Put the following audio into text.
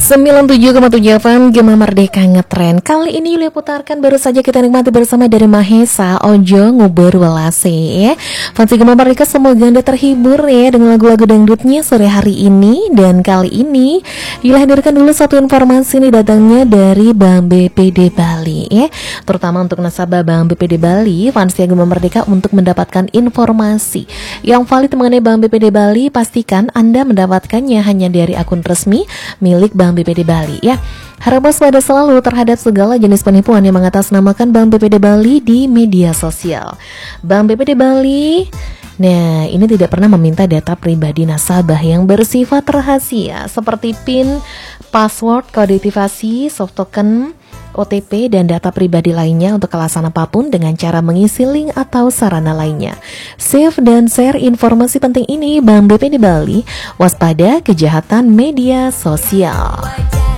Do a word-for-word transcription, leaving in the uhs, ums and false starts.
sembilan puluh tujuh koma tujuh F M Gema Merdeka Ngetren. Kali ini Yulia putarkan baru saja kita nikmati bersama dari Mahesa Ojo Nguber Welase. Fansi Gema Merdeka, semoga Anda terhibur ya dengan lagu-lagu dangdutnya sore hari ini. Dan kali ini Yulia hadirkan dulu satu informasi nih, datangnya dari Bank B P D Bali ya. Terutama untuk nasabah Bank B P D Bali, Fansi Gema Merdeka, untuk mendapatkan informasi yang valid mengenai Bank B P D Bali, pastikan Anda mendapatkannya hanya dari akun resmi milik Bank B P D Bali ya. Harap waspada selalu terhadap segala jenis penipuan yang mengatasnamakan Bank B P D Bali di media sosial. Bank B P D Bali, nah ini tidak pernah meminta data pribadi nasabah yang bersifat rahasia seperti PIN, password, kode aktivasi, soft token, O T P, dan data pribadi lainnya untuk alasan apapun dengan cara mengisi link atau sarana lainnya. Save dan share informasi penting ini. Bank B P D Bali, waspada kejahatan media sosial.